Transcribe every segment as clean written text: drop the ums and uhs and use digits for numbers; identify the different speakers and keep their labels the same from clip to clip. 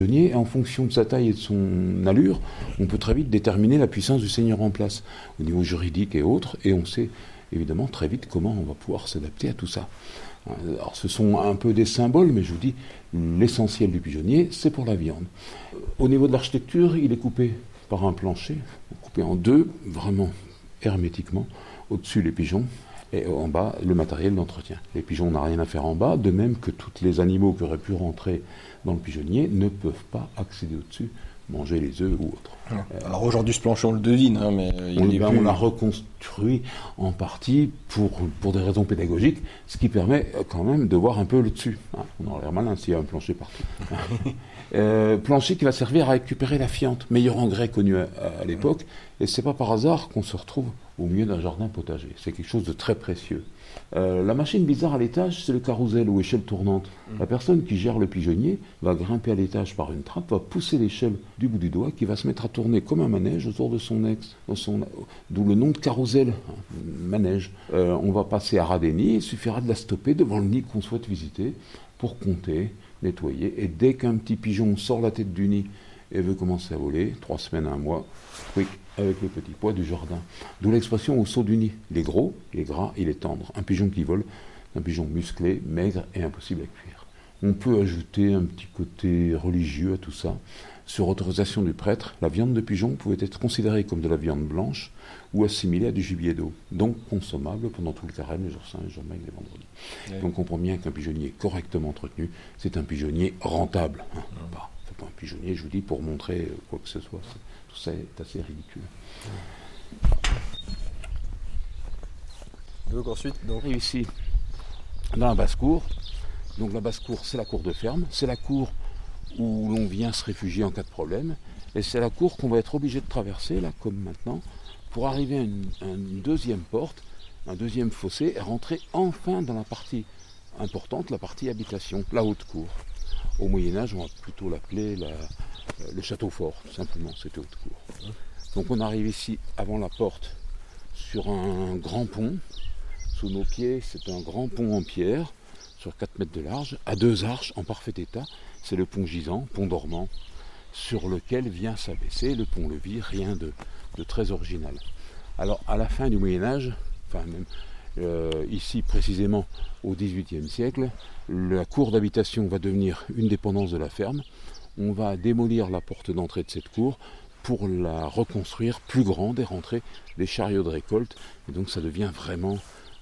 Speaker 1: Et en fonction de sa taille et de son allure, on peut très vite déterminer la puissance du seigneur en place, au niveau juridique et autres, et on sait évidemment très vite comment on va pouvoir s'adapter à tout ça. Alors ce sont un peu des symboles, mais je vous dis, l'essentiel du pigeonnier, c'est pour la viande. Au niveau de l'architecture, il est coupé par un plancher, coupé en deux, vraiment hermétiquement, au-dessus les pigeons, et en bas, le matériel d'entretien. Les pigeons n'ont rien à faire en bas, de même que tous les animaux qui auraient pu rentrer dans le pigeonnier ne peuvent pas accéder au-dessus, manger les œufs ou autre.
Speaker 2: Alors aujourd'hui, ce plancher, on le devine, mais
Speaker 1: on l'a reconstruit en partie pour des raisons pédagogiques, ce qui permet quand même de voir un peu le dessus. On aurait l'air malin s'il y a un plancher partout. Plancher qui va servir à récupérer la fiente, meilleur engrais connu à l'époque, et c'est pas par hasard qu'on se retrouve au milieu d'un jardin potager. C'est quelque chose de très précieux. La machine bizarre à l'étage, c'est le carrousel ou échelle tournante. La personne qui gère le pigeonnier va grimper à l'étage par une trappe, va pousser l'échelle du bout du doigt, qui va se mettre à tourner comme un manège autour de son ex, d'où le nom de carrousel, manège. On va passer à ras des nids, il suffira de la stopper devant le nid qu'on souhaite visiter pour compter, nettoyer, et dès qu'un petit pigeon sort la tête du nid et veut commencer à voler, 3 semaines à 1 mois, quick, avec le petit pois du jardin. D'où l'expression au saut du nid. Il est gros, il est gras, il est tendre. Un pigeon qui vole, un pigeon musclé, maigre et impossible à cuire. On peut ajouter un petit côté religieux à tout ça. Sur autorisation du prêtre, la viande de pigeon pouvait être considérée comme de la viande blanche ou assimilée à du gibier d'eau, donc consommable pendant tout le carême, les jours saints, les jours maigres, les vendredis. Oui. Donc on comprend bien qu'un pigeonnier correctement entretenu, c'est un pigeonnier rentable. C'est pas un pigeonnier, je vous dis, pour montrer quoi que ce soit. Tout ça est assez ridicule.
Speaker 2: Donc ensuite,
Speaker 1: et ici, dans la basse-cour. Donc la basse-cour, c'est la cour de ferme, c'est la cour où l'on vient se réfugier en cas de problème, et c'est la cour qu'on va être obligé de traverser, là, comme maintenant, pour arriver à une deuxième porte, un deuxième fossé, et rentrer enfin dans la partie importante, la partie habitation, la haute cour. Au Moyen-Âge, on va plutôt l'appeler le château fort, tout simplement, c'était haute cour. Donc on arrive ici, avant la porte, sur un grand pont. Sous nos pieds, c'est un grand pont en pierre, sur 4 mètres de large, à 2 arches en parfait état. C'est le pont gisant, pont dormant, sur lequel vient s'abaisser le pont-levis, rien de très original. Alors, à la fin du Moyen-Âge, enfin même ici précisément au XVIIIe siècle, la cour d'habitation va devenir une dépendance de la ferme. On va démolir la porte d'entrée de cette cour pour la reconstruire plus grande et rentrer des chariots de récolte. Et donc ça devient vraiment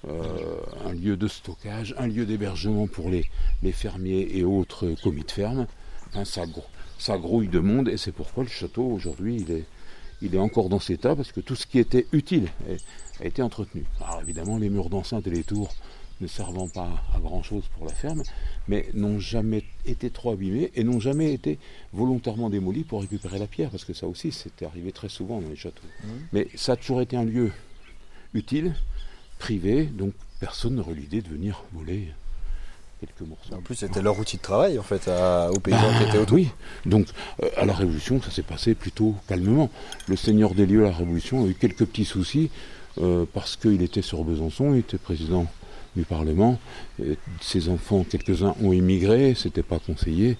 Speaker 1: un lieu de stockage, un lieu d'hébergement pour les fermiers et autres commis de ferme. Enfin, ça grouille de monde, et c'est pourquoi le château aujourd'hui il est encore dans cet état, parce que tout ce qui était utile a été entretenu. Alors évidemment, les murs d'enceinte et les tours ne servant pas à grand chose pour la ferme, mais n'ont jamais été trop abîmés et n'ont jamais été volontairement démolis pour récupérer la pierre, parce que ça aussi c'était arrivé très souvent dans les châteaux. Mais ça a toujours été un lieu utile, privé, donc personne n'aurait l'idée de venir voler quelques morceaux.
Speaker 2: En plus, c'était leur outil de travail, en fait, aux paysans qui étaient autour.
Speaker 1: Oui, donc à la Révolution, ça s'est passé plutôt calmement. Le seigneur des lieux à la Révolution a eu quelques petits soucis, parce qu'il était sur Besançon, il était président du Parlement. Ses enfants, quelques-uns ont émigré, c'était pas conseillé,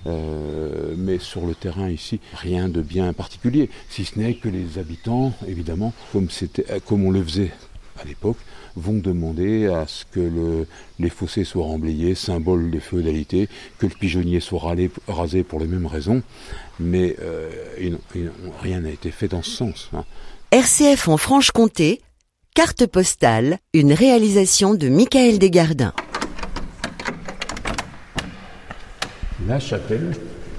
Speaker 1: mais sur le terrain ici, rien de bien particulier, si ce n'est que les habitants, évidemment, comme on le faisait à l'époque, vont demander à ce que les fossés soient remblayés, symbole des féodalités, que le pigeonnier soit rasé pour les mêmes raisons, mais rien n'a été fait dans ce sens.
Speaker 3: RCF en Franche-Comté, carte postale, une réalisation de Michael Desgardins.
Speaker 1: La chapelle,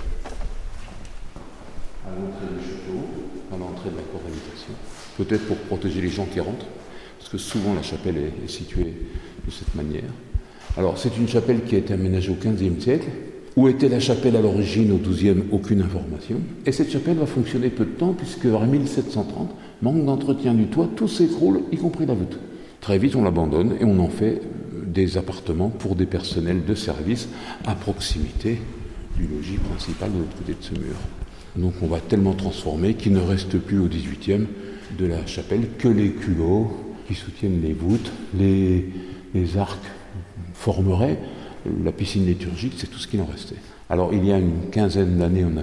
Speaker 1: à l'entrée du château, à l'entrée de la cour d'habitation, peut-être pour protéger les gens qui rentrent, parce que souvent la chapelle est située de cette manière. Alors c'est une chapelle qui a été aménagée au XVe siècle. Où était la chapelle à l'origine, au XIIe, aucune information. Et cette chapelle va fonctionner peu de temps, puisque vers 1730, manque d'entretien du toit, tout s'écroule, y compris la voûte. Très vite, on l'abandonne et on en fait des appartements pour des personnels de service à proximité du logis principal de l'autre côté de ce mur. Donc on va tellement transformer qu'il ne reste plus au XVIIIe de la chapelle que les culots qui soutiennent les voûtes, les arcs formeraient. La piscine liturgique, c'est tout ce qu'il en restait. Alors il y a une quinzaine d'années, on a